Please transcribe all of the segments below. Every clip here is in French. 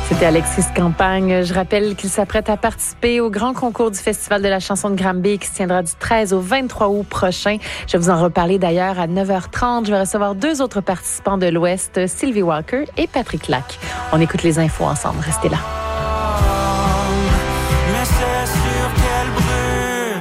C'était Alexis Campagne. Je rappelle qu'il s'apprête à participer au grand concours du Festival de la chanson de Granby qui se tiendra du 13 au 23 août prochain. Je vais vous en reparler d'ailleurs à 9h30. Je vais recevoir 2 autres participants de l'Ouest, Sylvie Walker et Patrick Lac. On écoute les infos ensemble. Restez là. Mais c'est sûr qu'elle brûle.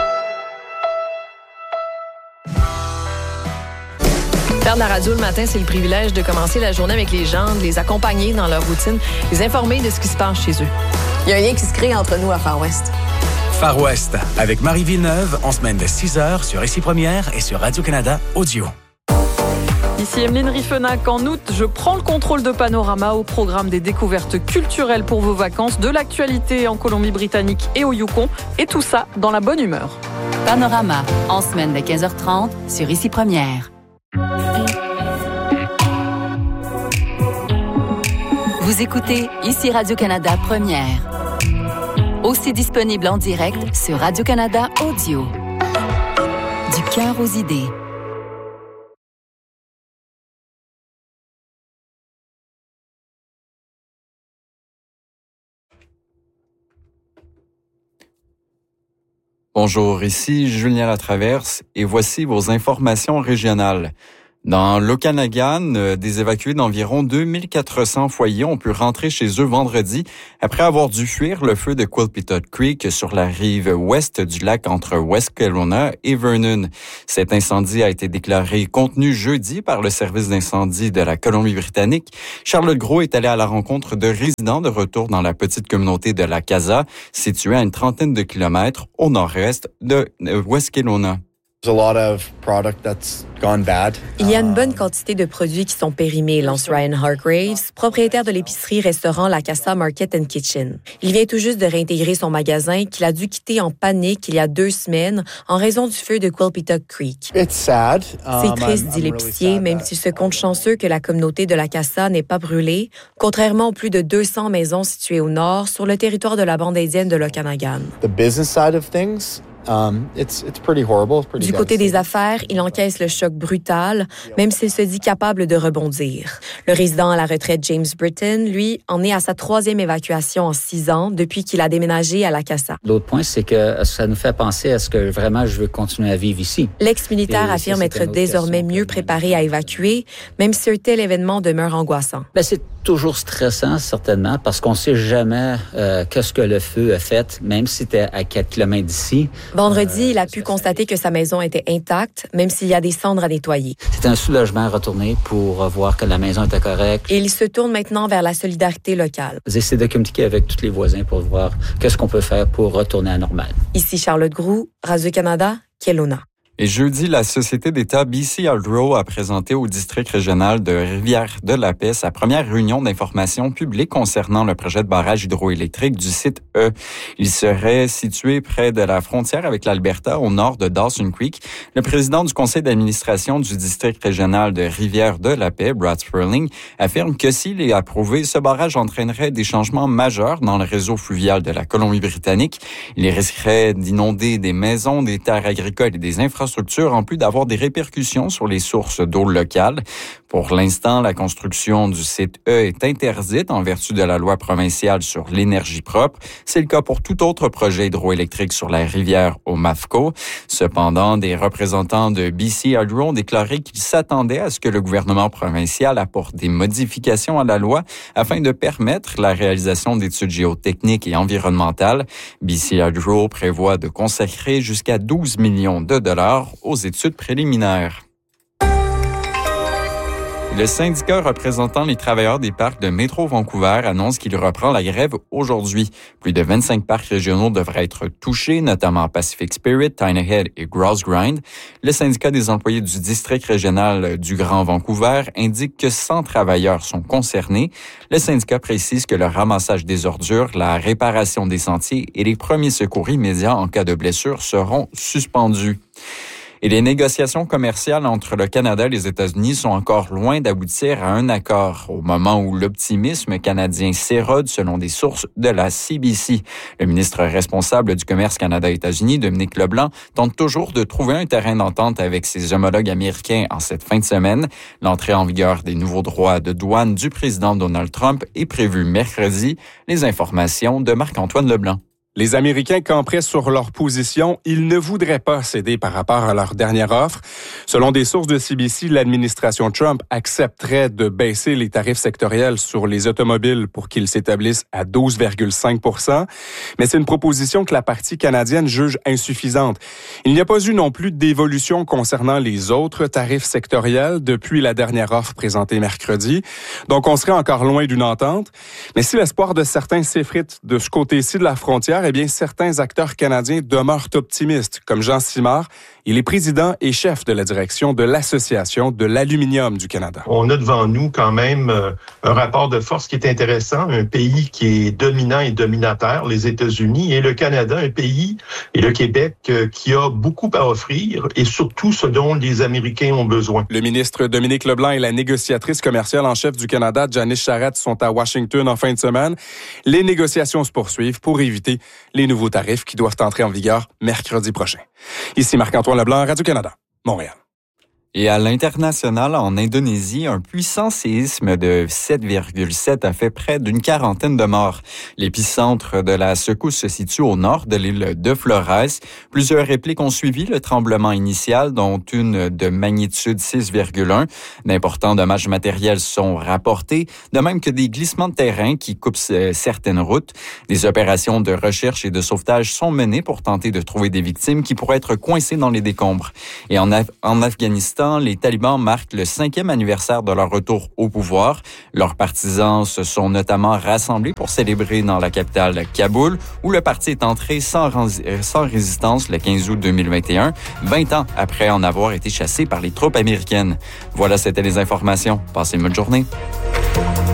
Faire de la radio le matin, c'est le privilège de commencer la journée avec les gens, de les accompagner dans leur routine, les informer de ce qui se passe chez eux. Il y a un lien qui se crée entre nous à Far West. Far West, avec Marie Villeneuve, en semaine de 6h sur Ici Première et sur Radio-Canada Audio. Ici Emeline Riffenac. En août, je prends le contrôle de Panorama au programme des découvertes culturelles pour vos vacances, de l'actualité en Colombie-Britannique et au Yukon, et tout ça dans la bonne humeur. Panorama, en semaine de 15h30 sur Ici Première. Vous écoutez Ici Radio-Canada Première. Aussi disponible en direct sur Radio-Canada Audio. Du cœur aux idées. Bonjour, ici Julien Latraverse et voici vos informations régionales. Dans l'Okanagan, des évacués d'environ 2400 foyers ont pu rentrer chez eux vendredi après avoir dû fuir le feu de Quilpitote Creek sur la rive ouest du lac entre West Kelowna et Vernon. Cet incendie a été déclaré contenu jeudi par le service d'incendie de la Colombie-Britannique. Charlotte Gros est allée à la rencontre de résidents de retour dans la petite communauté de la Casa, située à une trentaine de kilomètres au nord-est de West Kelowna. Il y a une bonne quantité de produits qui sont périmés, lance Ryan Hargraves, propriétaire de l'épicerie-restaurant La Casa Market and Kitchen. Il vient tout juste de réintégrer son magasin qu'il a dû quitter en panique il y a 2 semaines en raison du feu de Quilpitote Creek. C'est triste, dit l'épicier, même s'il se compte chanceux que la communauté de La Casa n'ait pas brûlé, contrairement aux plus de 200 maisons situées au nord sur le territoire de la bande indienne de l'Okanagan. Du côté des affaires, il encaisse le choc brutal, même s'il se dit capable de rebondir. Le résident à la retraite James Britton, lui, en est à sa 3e évacuation en 6 ans depuis qu'il a déménagé à La Casa. L'autre point, c'est que ça nous fait penser à ce que vraiment je veux continuer à vivre ici. L'ex-militaire affirme être désormais mieux préparé à évacuer, même si un tel événement demeure angoissant. C'est toujours stressant, certainement, parce qu'on ne sait jamais qu'est-ce que le feu a fait, même si c'était à 4 km d'ici. Vendredi, il a pu constater que sa maison était intacte, même s'il y a des cendres à nettoyer. C'était un soulagement à retourner pour voir que la maison était correcte. Et il se tourne maintenant vers la solidarité locale. J'essaie de communiquer avec tous les voisins pour voir qu'est-ce qu'on peut faire pour retourner à la normale. Ici Charlotte Groux, Radio-Canada, Kelowna. Et jeudi, la Société d'État BC Hydro a présenté au district régional de Rivière-de-la-Paix sa première réunion d'information publique concernant le projet de barrage hydroélectrique du site E. Il serait situé près de la frontière avec l'Alberta, au nord de Dawson Creek. Le président du conseil d'administration du district régional de Rivière-de-la-Paix, Brad Sperling, affirme que s'il est approuvé, ce barrage entraînerait des changements majeurs dans le réseau fluvial de la Colombie-Britannique. Il risquerait d'inonder des maisons, des terres agricoles et des infrastructures, en plus d'avoir des répercussions sur les sources d'eau locales. Pour l'instant, la construction du site E est interdite en vertu de la loi provinciale sur l'énergie propre. C'est le cas pour tout autre projet hydroélectrique sur la rivière au Mafco. Cependant, des représentants de BC Hydro ont déclaré qu'ils s'attendaient à ce que le gouvernement provincial apporte des modifications à la loi afin de permettre la réalisation d'études géotechniques et environnementales. BC Hydro prévoit de consacrer jusqu'à 12 millions de dollars aux études préliminaires. Le syndicat représentant les travailleurs des parcs de Métro Vancouver annonce qu'il reprend la grève aujourd'hui. Plus de 25 parcs régionaux devraient être touchés, notamment Pacific Spirit, Tiny Head et Grouse Grind. Le syndicat des employés du district régional du Grand Vancouver indique que 100 travailleurs sont concernés. Le syndicat précise que le ramassage des ordures, la réparation des sentiers et les premiers secours immédiats en cas de blessure seront suspendus. Et les négociations commerciales entre le Canada et les États-Unis sont encore loin d'aboutir à un accord, au moment où l'optimisme canadien s'érode selon des sources de la CBC. Le ministre responsable du commerce Canada-États-Unis, Dominique Leblanc, tente toujours de trouver un terrain d'entente avec ses homologues américains en cette fin de semaine. L'entrée en vigueur des nouveaux droits de douane du président Donald Trump est prévue mercredi. Les informations de Marc-Antoine Leblanc. Les Américains camperaient sur leur position. Ils ne voudraient pas céder par rapport à leur dernière offre. Selon des sources de CBC, l'administration Trump accepterait de baisser les tarifs sectoriels sur les automobiles pour qu'ils s'établissent à 12,5 %. Mais c'est une proposition que la partie canadienne juge insuffisante. Il n'y a pas eu non plus d'évolution concernant les autres tarifs sectoriels depuis la dernière offre présentée mercredi. Donc, on serait encore loin d'une entente. Mais si l'espoir de certains s'effrite de ce côté-ci de la frontière, eh bien, certains acteurs canadiens demeurent optimistes, comme Jean Simard. Il est président et chef de la direction de l'Association de l'aluminium du Canada. On a devant nous quand même un rapport de force qui est intéressant. Un pays qui est dominant et dominateur, les États-Unis, et le Canada, un pays, et le Québec, qui a beaucoup à offrir et surtout ce dont les Américains ont besoin. Le ministre Dominique Leblanc et la négociatrice commerciale en chef du Canada, Janice Charette, sont à Washington en fin de semaine. Les négociations se poursuivent pour éviter les nouveaux tarifs qui doivent entrer en vigueur mercredi prochain. Ici Marc-Antoine Leblanc, Radio-Canada, Montréal. Et à l'international, en Indonésie, un puissant séisme de 7,7 a fait près d'une quarantaine de morts. L'épicentre de la secousse se situe au nord de l'île de Flores. Plusieurs répliques ont suivi le tremblement initial, dont une de magnitude 6,1. D'importants dommages matériels sont rapportés, de même que des glissements de terrain qui coupent certaines routes. Des opérations de recherche et de sauvetage sont menées pour tenter de trouver des victimes qui pourraient être coincées dans les décombres. Et en Afghanistan, les talibans marquent le 5e anniversaire de leur retour au pouvoir. Leurs partisans se sont notamment rassemblés pour célébrer dans la capitale Kaboul, où le parti est entré sans résistance le 15 août 2021, 20 ans après en avoir été chassé par les troupes américaines. Voilà, c'était les informations. Passez une bonne journée.